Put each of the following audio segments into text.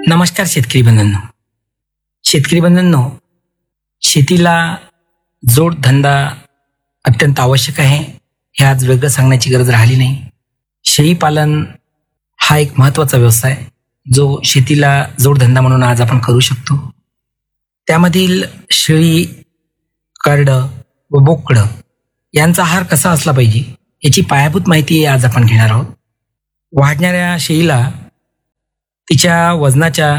नमस्कार शेतकरी बंधूंनो, शेतीला जोडधंदा अत्यंत आवश्यक आहे. हे आज वेगळं सांगण्याची गरज राहिली नाही. शेळी पालन हा एक महत्त्वाचा व्यवसाय जो शेतीला जोडधंदा म्हणून आज आपण करू शकतो. त्यामधील शेळी, करडं व बोकडं यांचा आहार कसा असला पाहिजे याची पायाभूत माहिती आज आपण घेणार आहोत. वाढणाऱ्या शेळीला तिच्या वजनाच्या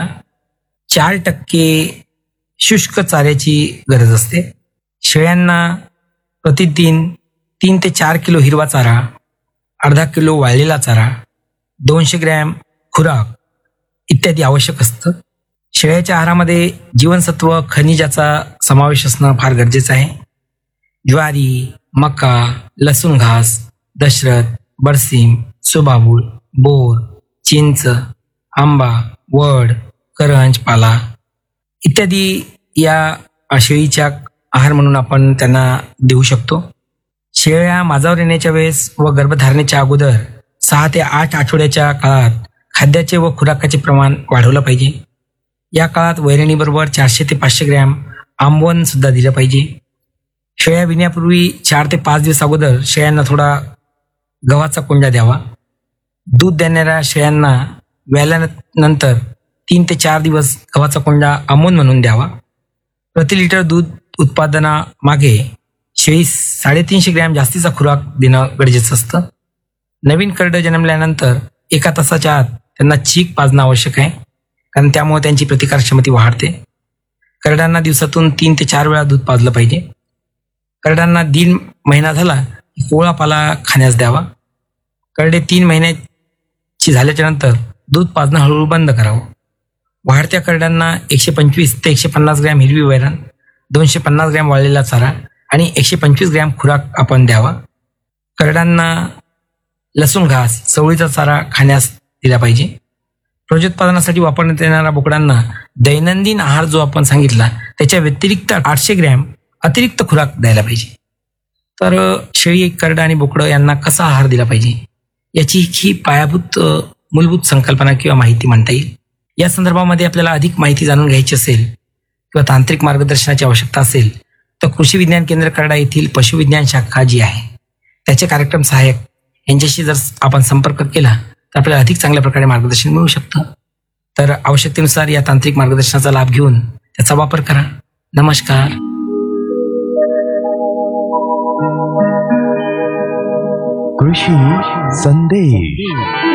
4% शुष्क चाऱ्याची गरज असते. शेळ्यांना प्रतिदिन 3 ते 4 किलो हिरवा चारा, अर्धा किलो वाळलेला चारा, 200 ग्रॅम खुराक इत्यादी आवश्यक असतं. शेळ्याच्या आहारामध्ये जीवनसत्व, खनिजाचा समावेश असणं फार गरजेचं आहे. ज्वारी, मका, लसूण घास, दशरथ, बरसीम, सोबाबूळ, बोर, चिंच, आंबा, वड, करंज, पाला इत्यादी या शेळीच्या आहार म्हणून आपण त्यांना देऊ शकतो. शेळ्या माजावर येण्याच्या वेळेस व गर्भधारणेच्या अगोदर 6 ते 8 आठवड्याच्या काळात खाद्याचे व खुराकाचे प्रमाण वाढवलं पाहिजे. या काळात वैरणीबरोबर 400 ते 500 ग्रॅम आंबवण सुद्धा दिलं पाहिजे. शेळ्या विण्यापूर्वी 4 ते 5 दिवस अगोदर शेळ्यांना थोडा गव्हाचा कोंडा द्यावा. दूध देणाऱ्या शेळ्यांना व्याल्यानंतर 3 ते 4 दिवस गव्हाचा कोंडा आंबवण म्हणून द्यावा. प्रति लिटर दूध उत्पादनामागे शेळी 350 ग्रॅम जास्तीचा खुराक देणं गरजेचं असतं. नवीन करडं जन्मल्यानंतर 1 तासाच्या आत त्यांना चीक पाजणं आवश्यक आहे, कारण त्यामुळे त्यांची प्रतिकारक्षमता वाढते. करडांना दिवसातून 3 ते 4 वेळा दूध पाजलं पाहिजे. करडांना 1.5 महिना झाला की कोवळा पाला खाण्यास द्यावा. करडे 3 महिन्याची झाल्याच्या नंतर दूध पाजणं हळूहळू बंद करावं. वाढत्या करड्यांना 125 ते 150 ग्रॅम हिरवी वैरण, 250 ग्रॅम वाळलेला चारा आणि 125 ग्रॅम खुराक आपण द्यावा. करड्यांना लसूण घास, चवळीचा चारा खाण्यास दिला पाहिजे. प्रजोत्पादनासाठी वापरण्यात येणाऱ्या बोकडांना दैनंदिन आहार जो आपण सांगितला त्याच्या व्यतिरिक्त 800 ग्रॅम अतिरिक्त खुराक द्यायला पाहिजे. तर शेळी, करडा आणि बोकडं यांना कसा आहार दिला पाहिजे याची ही पायाभूत मूलभूत संकल्पना किंवा माहिती म्हणता येईल. या संदर्भामध्ये आपल्याला अधिक माहिती जाणून घ्यायची असेल किंवा तांत्रिक मार्गदर्शनाची आवश्यकता असेल तर कृषी विज्ञान केंद्र करडा येथील पशुविज्ञान शाखा जी आहे त्याचे कार्यक्रम सहाय्यक यांच्याशी जर आपण संपर्क केला तर आपल्याला अधिक चांगल्या प्रकारे मार्गदर्शन मिळू शकतं. तर आवश्यकतेनुसार या तांत्रिक मार्गदर्शनाचा लाभ घेऊन त्याचा वापर करा. नमस्कार. कृषी संदेश.